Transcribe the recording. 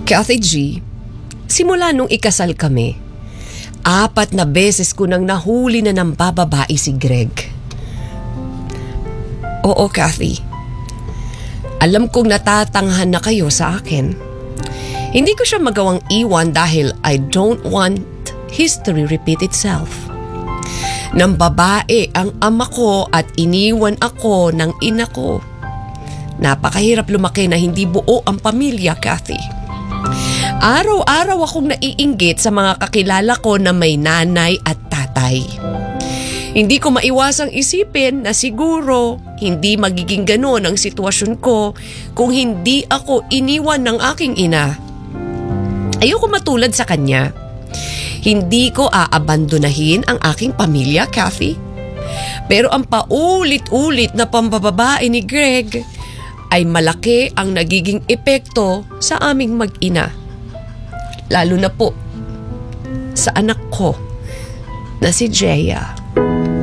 Kathy G, simula nung ikasal kami, 4 na beses ko nang nahuli na ng bababae si Greg. Oo, Kathy. Alam kong natatanghan na kayo sa akin. Hindi ko siya magawang iwan dahil I don't want history repeat itself. Nang babae ang ama ko at iniwan ako ng ina ko. Napakahirap lumaki na hindi buo ang pamilya, Kathy. Araw-araw akong naiinggit sa mga kakilala ko na may nanay at tatay. Hindi ko maiwasang isipin na siguro hindi magiging ganoon ang sitwasyon ko kung hindi ako iniwan ng aking ina. Ayoko matulad sa kanya. Hindi ko aabandonahin ang aking pamilya, Kathy. Pero ang paulit-ulit na pambababae ni Greg ay malaki ang nagiging epekto sa aming mag-ina. Lalo na po sa anak ko na si Jeya.